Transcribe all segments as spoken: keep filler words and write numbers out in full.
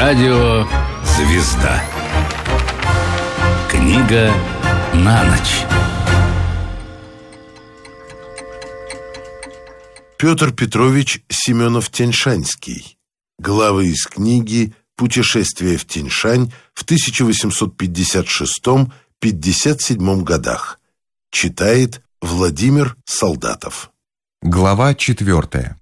Радио «Звезда». Книга на ночь. Петр Петрович Семенов-Тяньшанский. Главы из книги «Путешествие в Тяньшань» в тысяча восемьсот пятьдесят шестом — пятьдесят седьмом годах. Читает Владимир Солдатов. Глава четвертая.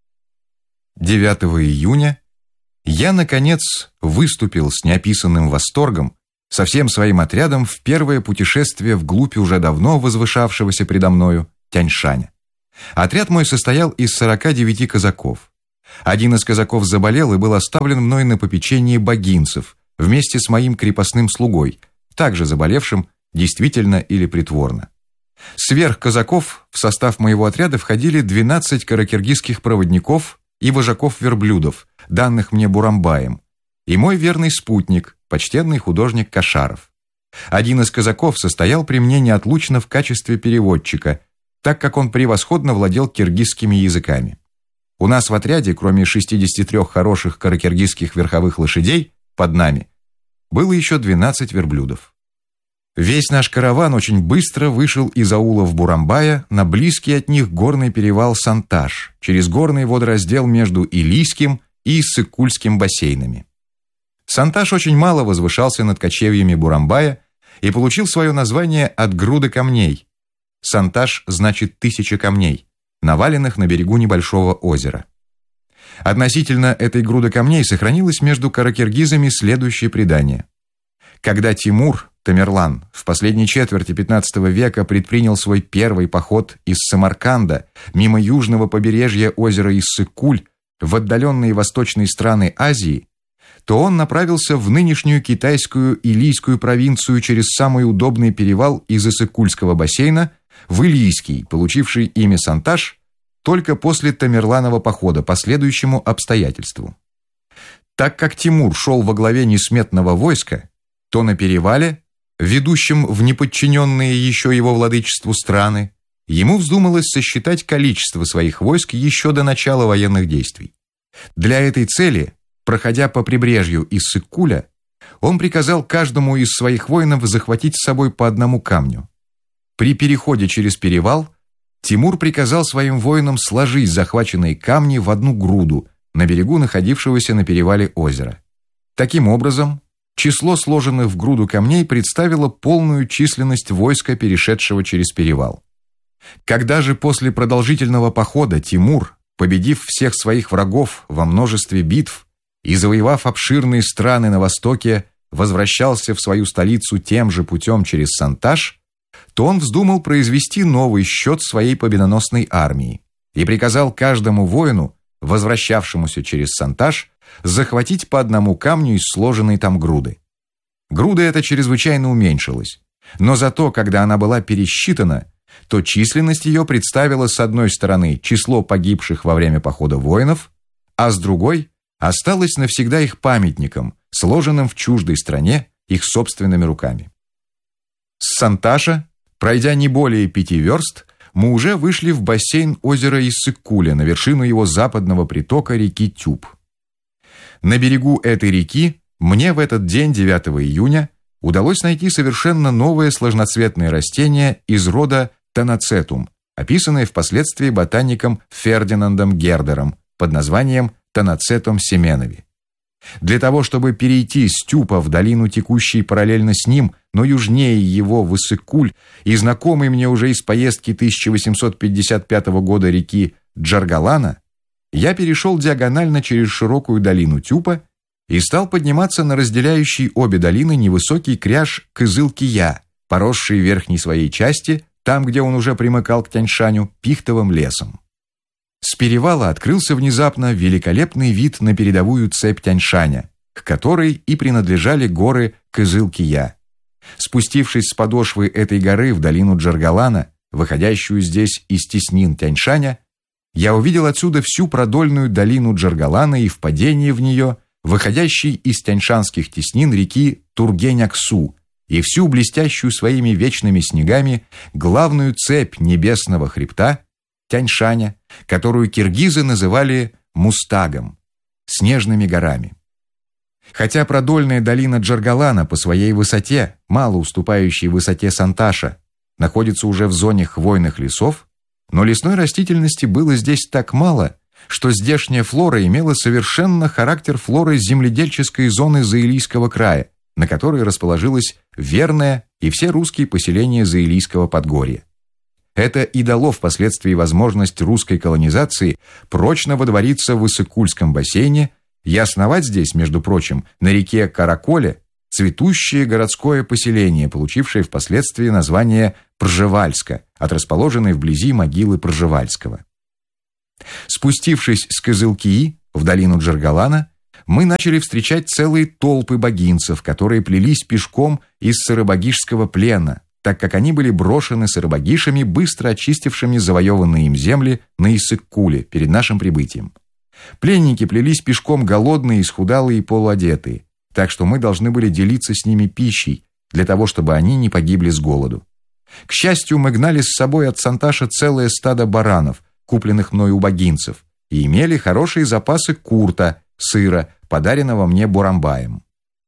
девятого июня я, наконец, выступил с неописанным восторгом со всем своим отрядом в первое путешествие вглубь уже давно возвышавшегося предо мною Тяньшаня. Отряд мой состоял из сорока девяти казаков. Один из казаков заболел и был оставлен мной на попечении богинцев вместе с моим крепостным слугой, также заболевшим действительно или притворно. Сверх казаков в состав моего отряда входили двенадцать каракиргизских проводников и вожаков верблюдов, данных мне Бурамбаем, и мой верный спутник, почтенный художник Кошаров. Один из казаков состоял при мне неотлучно в качестве переводчика, так как он превосходно владел киргизскими языками. У нас в отряде, кроме шестидесяти трёх хороших каракиргизских верховых лошадей под нами, было еще двенадцать верблюдов. Весь наш караван очень быстро вышел из аулов Бурамбая на близкий от них горный перевал Санташ, через горный водораздел между Илийским и Иссык-Кульским бассейнами. Санташ очень мало возвышался над кочевьями Бурамбая и получил свое название от груды камней. Санташ значит тысяча камней, наваленных на берегу небольшого озера. Относительно этой груды камней сохранилось между каракиргизами следующее предание. Когда Тимур, Тамерлан, в последней четверти пятнадцатого века предпринял свой первый поход из Самарканда мимо южного побережья озера Иссык-Куль в отдаленные восточные страны Азии, то он направился в нынешнюю китайскую Илийскую провинцию через самый удобный перевал из Иссык-Кульского бассейна в Илийский, получивший имя Санташ только после Тамерланова похода по следующему обстоятельству. Так как Тимур шел во главе несметного войска, то на перевале, ведущем в неподчиненные еще его владычеству страны, ему вздумалось сосчитать количество своих войск еще до начала военных действий. Для этой цели, проходя по прибрежью Иссык-Куля, он приказал каждому из своих воинов захватить с собой по одному камню. При переходе через перевал Тимур приказал своим воинам сложить захваченные камни в одну груду на берегу находившегося на перевале озера. Таким образом, число сложенных в груду камней представило полную численность войска, перешедшего через перевал. Когда же после продолжительного похода Тимур, победив всех своих врагов во множестве битв и завоевав обширные страны на востоке, возвращался в свою столицу тем же путем через Санташ, то он вздумал произвести новый счет своей победоносной армии и приказал каждому воину, возвращавшемуся через Санташ, захватить по одному камню из сложенной там груды. Груда эта чрезвычайно уменьшилась, но зато, когда она была пересчитана, то численность ее представила с одной стороны число погибших во время похода воинов, а с другой осталась навсегда их памятником, сложенным в чуждой стране их собственными руками. С Санташа, пройдя не более пяти верст, мы уже вышли в бассейн озера Иссык-Куля на вершину его западного притока реки Тюб. На берегу этой реки мне в этот день, девятого июня, удалось найти совершенно новое сложноцветное растение из рода Таноцетум, описанное впоследствии ботаником Фердинандом Гердером под названием Таноцетум семенови. Для того, чтобы перейти с Тюпа в долину, текущей параллельно с ним, но южнее его в Иссык-Куль, и знакомой мне уже из поездки тысяча восемьсот пятьдесят пятого года реки Джаргалана, я перешел диагонально через широкую долину Тюпа и стал подниматься на разделяющий обе долины невысокий кряж Кызыл-Кия, поросший в верхней своей части, там, где он уже примыкал к Тяньшаню, пихтовым лесом. С перевала открылся внезапно великолепный вид на передовую цепь Тяньшаня, к которой и принадлежали горы Кызыл-Кия. Спустившись с подошвы этой горы в долину Джаргалана, выходящую здесь из теснин Тяньшаня, я увидел отсюда всю продольную долину Джаргалана и впадение в нее, выходящей из тяньшанских теснин реки Тургень-Аксу, и всю блестящую своими вечными снегами главную цепь небесного хребта Тяньшаня, которую киргизы называли Мустагом, снежными горами. Хотя продольная долина Джаргалана по своей высоте, мало уступающей высоте Санташа, находится уже в зоне хвойных лесов, но лесной растительности было здесь так мало, что здешняя флора имела совершенно характер флоры земледельческой зоны Заилийского края, на которой расположилось Верное и все русские поселения Заилийского подгорья. Это и дало впоследствии возможность русской колонизации прочно водвориться в Иссык-Кульском бассейне и основать здесь, между прочим, на реке Караколе цветущее городское поселение, получившее впоследствии название Пржевальска, от расположенной вблизи могилы Пржевальского. Спустившись с Кызылкии в долину Джаргалана, мы начали встречать целые толпы богинцев, которые плелись пешком из сыробогишского плена, так как они были брошены сыробогишами, быстро очистившими завоеванные им земли на Иссык-Куле перед нашим прибытием. Пленники плелись пешком голодные, исхудалые и полуодетые, так что мы должны были делиться с ними пищей, для того, чтобы они не погибли с голоду. К счастью, мы гнали с собой от Санташа целое стадо баранов, купленных мной у богинцев, и имели хорошие запасы курта, сыра, подаренного мне Бурамбаем.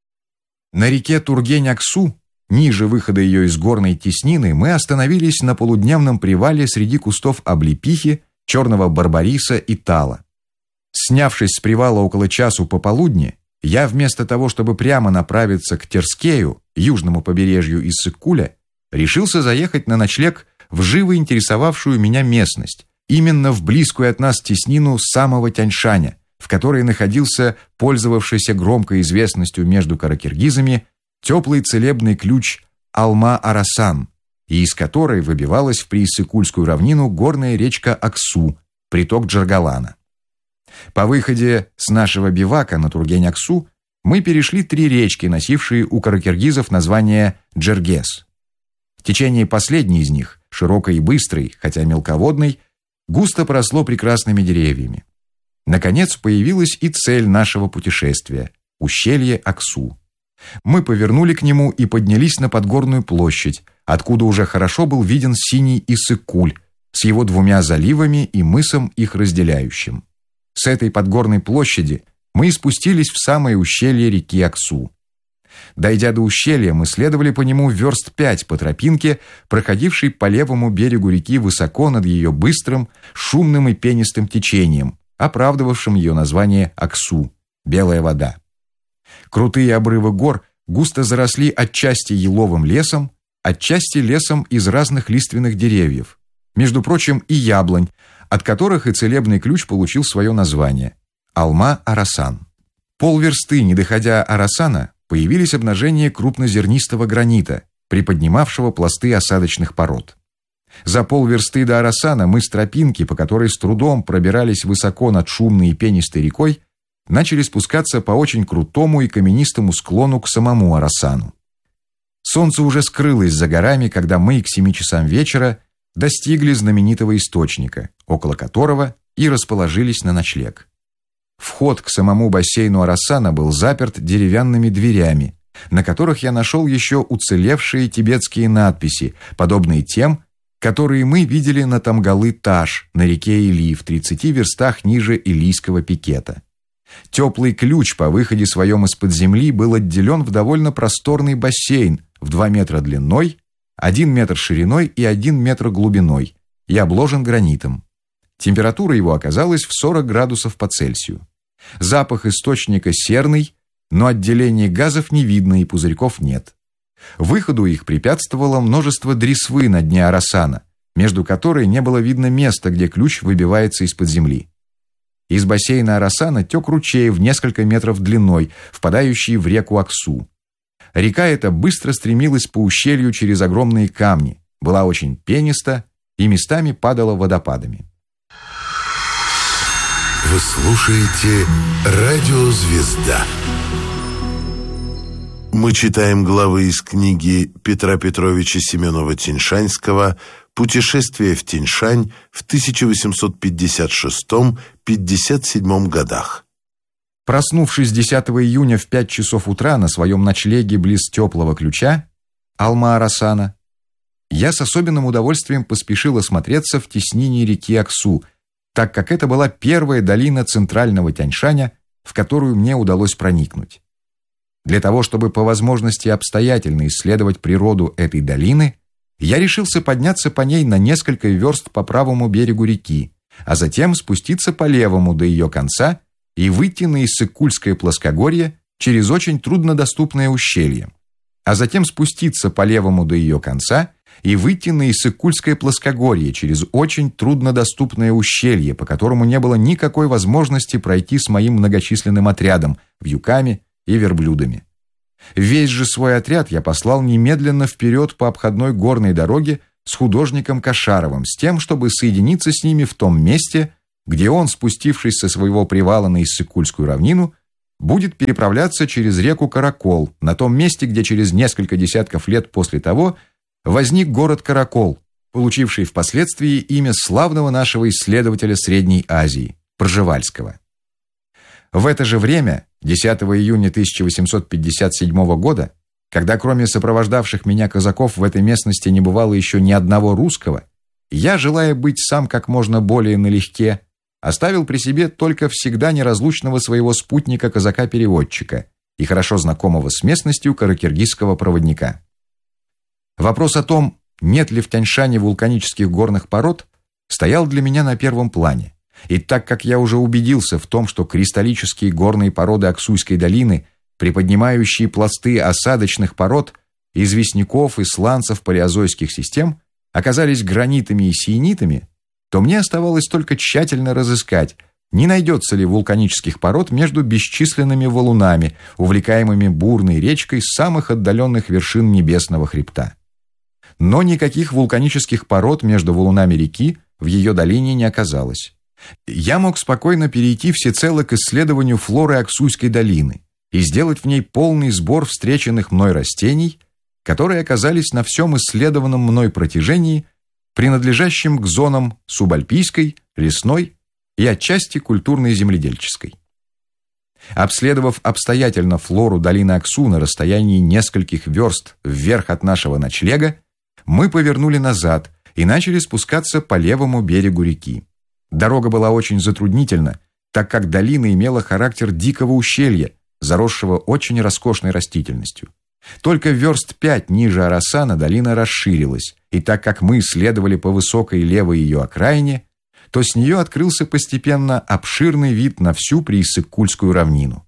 На реке Тургень-Аксу, ниже выхода ее из горной теснины, мы остановились на полудневном привале среди кустов облепихи, черного барбариса и тала. Снявшись с привала около часу пополудни, я вместо того, чтобы прямо направиться к Терскею, южному побережью Иссык-Куля, решился заехать на ночлег в живо интересовавшую меня местность, именно в близкую от нас теснину самого Тяньшаня, в которой находился пользовавшийся громкой известностью между каракиргизами теплый целебный ключ Алма-Арасан, и из которой выбивалась в Прииссык-Кульскую равнину горная речка Аксу, приток Джаргалана. По выходе с нашего бивака на Тургень-Аксу мы перешли три речки, носившие у каракиргизов название Джергес. Течение последней из них, широкой и быстрой, хотя мелководной, густо поросло прекрасными деревьями. Наконец появилась и цель нашего путешествия – ущелье Аксу. Мы повернули к нему и поднялись на подгорную площадь, откуда уже хорошо был виден синий Иссык-Куль с его двумя заливами и мысом, их разделяющим. С этой подгорной площади мы и спустились в самое ущелье реки Аксу. Дойдя до ущелья, мы следовали по нему верст пять по тропинке, проходившей по левому берегу реки высоко над ее быстрым, шумным и пенистым течением, оправдывавшим ее название Аксу – белая вода. Крутые обрывы гор густо заросли отчасти еловым лесом, отчасти лесом из разных лиственных деревьев, между прочим, и яблонь, от которых и целебный ключ получил свое название – Алма-Арасан. Полверсты, не доходя Арасана, появились обнажения крупнозернистого гранита, приподнимавшего пласты осадочных пород. За полверсты до Арасана мы с тропинки, по которой с трудом пробирались высоко над шумной и пенистой рекой, начали спускаться по очень крутому и каменистому склону к самому Арасану. Солнце уже скрылось за горами, когда мы к семи часам вечера достигли знаменитого источника, около которого и расположились на ночлег. Вход к самому бассейну Арасана был заперт деревянными дверями, на которых я нашел еще уцелевшие тибетские надписи, подобные тем, которые мы видели на Тамгалы-Таш на реке Или в тридцати верстах ниже Илийского пикета. Теплый ключ по выходе своем из-под земли был отделен в довольно просторный бассейн в два метра длиной, один метр шириной и один метр глубиной и обложен гранитом. Температура его оказалась в сорок градусов по Цельсию. Запах источника серный, но отделения газов не видно и пузырьков нет. Выходу их препятствовало множество дресвы на дне Арасана, между которой не было видно места, где ключ выбивается из-под земли. Из бассейна Арасана тек ручей в несколько метров длиной, впадающий в реку Аксу. Река эта быстро стремилась по ущелью через огромные камни, была очень пениста и местами падала водопадами. Вы слушаете «Радио Звезда». Мы читаем главы из книги Петра Петровича Семенова-Тяньшанского «Путешествие в Тяньшань» в тысяча восемьсот пятьдесят шестом — пятьдесят седьмом годах. Проснувшись десятого июня в пять часов утра на своем ночлеге близ теплого ключа, Алма-Арасана, я с особенным удовольствием поспешил осмотреться в теснине реки Аксу, так как это была первая долина центрального Тяньшаня, в которую мне удалось проникнуть. Для того, чтобы по возможности обстоятельно исследовать природу этой долины, я решился подняться по ней на несколько верст по правому берегу реки, а затем спуститься по левому до ее конца и выйти на Иссык-Кульское плоскогорье через очень труднодоступное ущелье, а затем спуститься по левому до ее конца и выйти на Иссык-Кульское плоскогорье через очень труднодоступное ущелье, по которому не было никакой возможности пройти с моим многочисленным отрядом, вьюками и верблюдами. Весь же свой отряд я послал немедленно вперед по обходной горной дороге с художником Кошаровым, с тем, чтобы соединиться с ними в том месте, где он, спустившись со своего привала на Иссык-Кульскую равнину, будет переправляться через реку Каракол, на том месте, где через несколько десятков лет после того возник город Каракол, получивший впоследствии имя славного нашего исследователя Средней Азии, Пржевальского. В это же время, десятого июня тысяча восемьсот пятьдесят седьмого года, когда кроме сопровождавших меня казаков в этой местности не бывало еще ни одного русского, я, желая быть сам как можно более налегке, оставил при себе только всегда неразлучного своего спутника-казака-переводчика и хорошо знакомого с местностью каракиргизского проводника. Вопрос о том, нет ли в Тяньшане вулканических горных пород, стоял для меня на первом плане. И так как я уже убедился в том, что кристаллические горные породы Аксуйской долины, приподнимающие пласты осадочных пород, известняков и сланцев палеозойских систем, оказались гранитами и сиенитами, то мне оставалось только тщательно разыскать, не найдется ли вулканических пород между бесчисленными валунами, увлекаемыми бурной речкой с самых отдаленных вершин небесного хребта. Но никаких вулканических пород между валунами реки в ее долине не оказалось. Я мог спокойно перейти всецело к исследованию флоры Аксуйской долины и сделать в ней полный сбор встреченных мной растений, которые оказались на всем исследованном мной протяжении принадлежащим к зонам субальпийской, лесной и отчасти культурной земледельческой. Обследовав обстоятельно флору долины Аксу на расстоянии нескольких верст вверх от нашего ночлега, мы повернули назад и начали спускаться по левому берегу реки. Дорога была очень затруднительна, так как долина имела характер дикого ущелья, заросшего очень роскошной растительностью. Только верст пять ниже Оросана долина расширилась, и так как мы следовали по высокой левой ее окраине, то с нее открылся постепенно обширный вид на всю Прииссык-Кульскую равнину.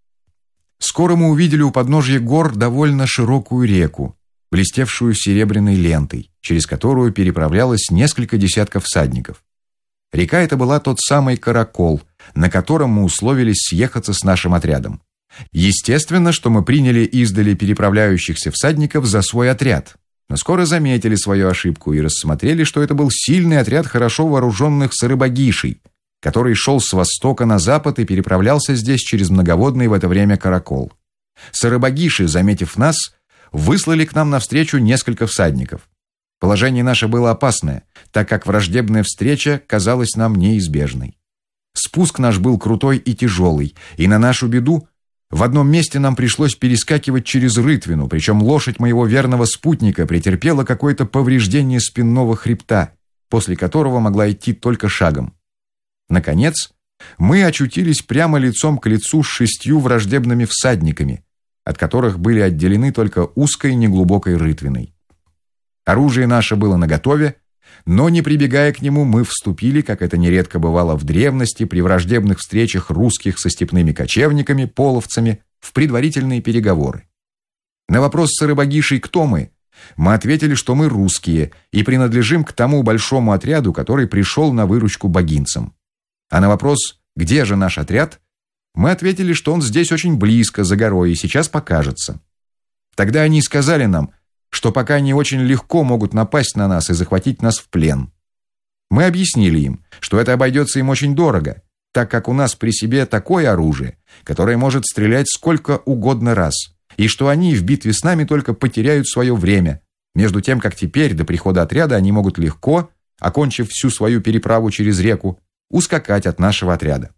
Скоро мы увидели у подножья гор довольно широкую реку, блестевшую серебряной лентой, через которую переправлялось несколько десятков всадников. Река эта была тот самый Каракол, на котором мы условились съехаться с нашим отрядом. Естественно, что мы приняли издали переправляющихся всадников за свой отряд, но скоро заметили свою ошибку и рассмотрели, что это был сильный отряд хорошо вооруженных сарыбагишей, который шел с востока на запад и переправлялся здесь через многоводный в это время Каракол. Сарыбагиши, заметив нас, выслали к нам навстречу несколько всадников. Положение наше было опасное, так как враждебная встреча казалась нам неизбежной. Спуск наш был крутой и тяжелый, и на нашу беду в одном месте нам пришлось перескакивать через рытвину, причем лошадь моего верного спутника претерпела какое-то повреждение спинного хребта, после которого могла идти только шагом. Наконец, мы очутились прямо лицом к лицу с шестью враждебными всадниками, от которых были отделены только узкой неглубокой рытвиной. Оружие наше было наготове, но не прибегая к нему, мы вступили, как это нередко бывало в древности, при враждебных встречах русских со степными кочевниками, половцами, в предварительные переговоры. На вопрос сарыбагишей «Кто мы?», мы ответили, что мы русские и принадлежим к тому большому отряду, который пришел на выручку богинцам. А на вопрос «Где же наш отряд?», мы ответили, что он здесь очень близко, за горой, и сейчас покажется. Тогда они сказали нам, что пока они очень легко могут напасть на нас и захватить нас в плен. Мы объяснили им, что это обойдется им очень дорого, так как у нас при себе такое оружие, которое может стрелять сколько угодно раз, и что они в битве с нами только потеряют свое время, между тем, как теперь до прихода отряда они могут легко, окончив всю свою переправу через реку, ускакать от нашего отряда.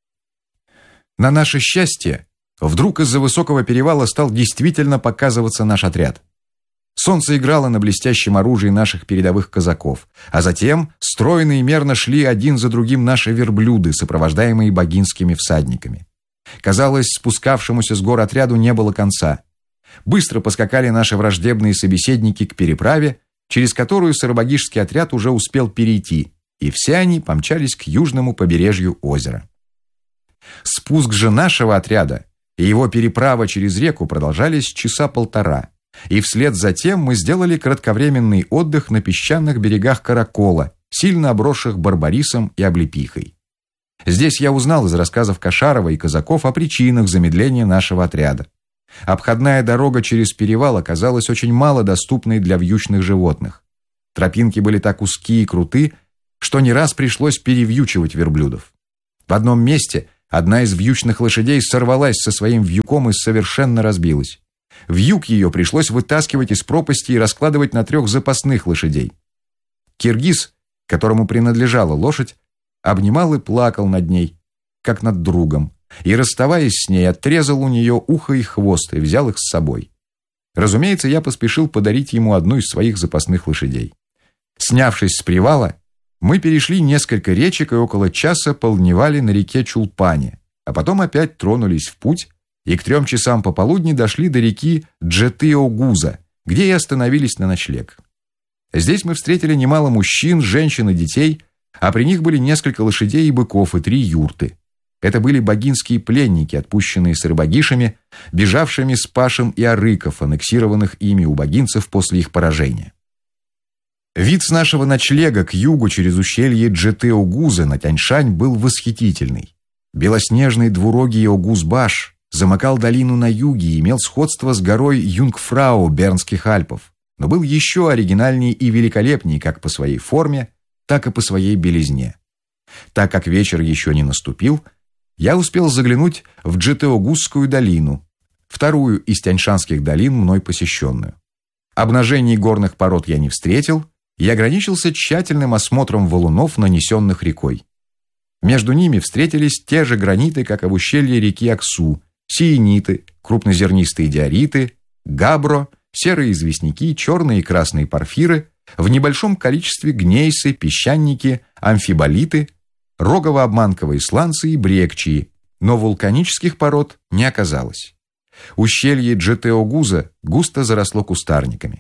На наше счастье, вдруг из-за высокого перевала стал действительно показываться наш отряд. Солнце играло на блестящем оружии наших передовых казаков, а затем стройно и мерно шли один за другим наши верблюды, сопровождаемые богинскими всадниками. Казалось, спускавшемуся с гор отряду не было конца. Быстро поскакали наши враждебные собеседники к переправе, через которую сарабагишский отряд уже успел перейти, и все они помчались к южному побережью озера. Спуск же нашего отряда и его переправа через реку продолжались часа полтора, и вслед за тем мы сделали кратковременный отдых на песчаных берегах Каракола, сильно обросших барбарисом и облепихой. Здесь я узнал из рассказов Кошарова и казаков о причинах замедления нашего отряда. Обходная дорога через перевал оказалась очень мало доступной для вьючных животных. Тропинки были так узкие и круты, что не раз пришлось перевьючивать верблюдов. В одном месте одна из вьючных лошадей сорвалась со своим вьюком и совершенно разбилась. Вьюк ее пришлось вытаскивать из пропасти и раскладывать на трех запасных лошадей. Киргиз, которому принадлежала лошадь, обнимал и плакал над ней, как над другом, и, расставаясь с ней, отрезал у нее ухо и хвост и взял их с собой. Разумеется, я поспешил подарить ему одну из своих запасных лошадей. Снявшись с привала, мы перешли несколько речек и около часа полдневали на реке Чулпане, а потом опять тронулись в путь и к трем часам пополудни дошли до реки Джеты-Огуза, где и остановились на ночлег. Здесь мы встретили немало мужчин, женщин и детей, а при них были несколько лошадей и быков и три юрты. Это были богинские пленники, отпущенные сарабагишами, бежавшими с Пашем и Арыков, аннексированных ими у богинцев после их поражения. Вид с нашего ночлега к югу через ущелье Джеты-Огуза на Тяньшань был восхитительный. Белоснежный двурогий Огуз-Баш замыкал долину на юге и имел сходство с горой Юнгфрау Бернских Альпов, но был еще оригинальнее и великолепнее как по своей форме, так и по своей белизне. Так как вечер еще не наступил, я успел заглянуть в Джеты-Огузскую долину, вторую из тяньшанских долин, мной посещенную. Обнажений горных пород я не встретил и ограничился тщательным осмотром валунов, нанесенных рекой. Между ними встретились те же граниты, как и в ущелье реки Аксу, сиениты, крупнозернистые диориты, габро, серые известняки, черные и красные порфиры, в небольшом количестве гнейсы, песчаники, амфиболиты, рогово-обманковые сланцы и брекчии, но вулканических пород не оказалось. Ущелье Джеты-Огуза густо заросло кустарниками.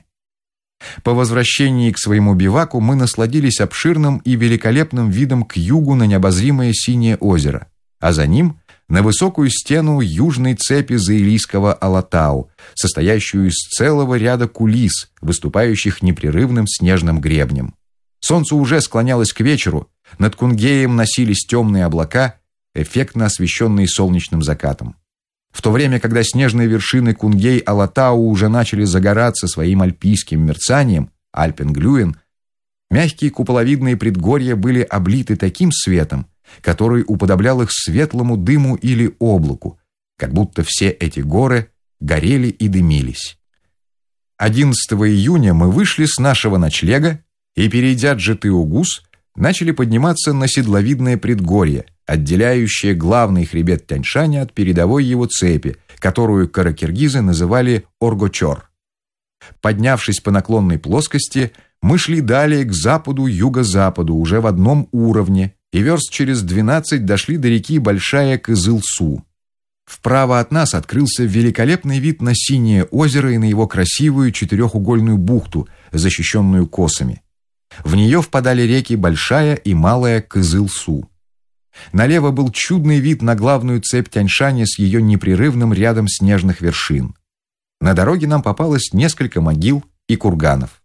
По возвращении к своему биваку мы насладились обширным и великолепным видом к югу на необозримое синее озеро, а за ним на высокую стену южной цепи Заилийского Алатау, состоящую из целого ряда кулис, выступающих непрерывным снежным гребнем. Солнце уже склонялось к вечеру, над Кунгеем носились темные облака, эффектно освещенные солнечным закатом. В то время, когда снежные вершины Кунгей-Алатау уже начали загораться своим альпийским мерцанием, Альпенглюен, мягкие куполовидные предгорья были облиты таким светом, который уподоблял их светлому дыму или облаку, как будто все эти горы горели и дымились. одиннадцатого июня мы вышли с нашего ночлега и, перейдя Джеты-Огуз, начали подниматься на седловидное предгорье, отделяющее главный хребет Тяньшаня от передовой его цепи, которую каракиргизы называли Оргочор. Поднявшись по наклонной плоскости, мы шли далее к западу-юго-западу уже в одном уровне и верст через двенадцать дошли до реки Большая Кызылсу. Вправо от нас открылся великолепный вид на синее озеро и на его красивую четырехугольную бухту, защищенную косами. В нее впадали реки Большая и Малая Кызылсу. Налево был чудный вид на главную цепь Тяньшаня с ее непрерывным рядом снежных вершин. На дороге нам попалось несколько могил и курганов.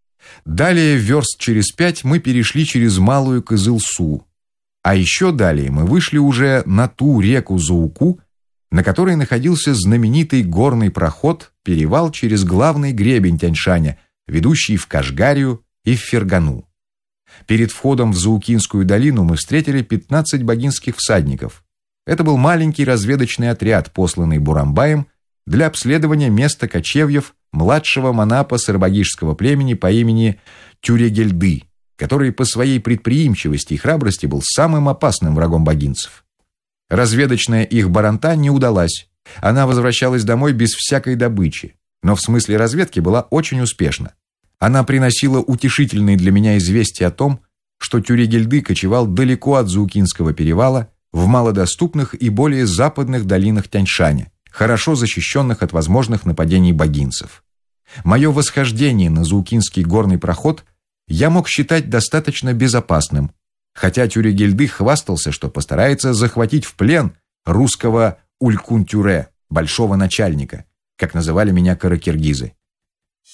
Далее, верст через пять, мы перешли через Малую Кызылсу, а еще далее мы вышли уже на ту реку Зууку, на которой находился знаменитый горный проход, перевал через главный гребень Тяньшаня, ведущий в Кашгарию и в Фергану. Перед входом в Заукинскую долину мы встретили пятнадцать богинских всадников. Это был маленький разведочный отряд, посланный Бурамбаем для обследования места кочевьев младшего монапа сарабагишского племени по имени Тюрегельды, который по своей предприимчивости и храбрости был самым опасным врагом богинцев. Разведочная их баранта не удалась. Она возвращалась домой без всякой добычи, но в смысле разведки была очень успешна. Она приносила утешительные для меня известия о том, что Тюрегельды кочевал далеко от Заукинского перевала в малодоступных и более западных долинах Тяньшаня, хорошо защищенных от возможных нападений богинцев. Мое восхождение на Заукинский горный проход я мог считать достаточно безопасным, хотя Тюрегильды хвастался, что постарается захватить в плен русского Улькун-Тюре, большого начальника, как называли меня каракиргизы.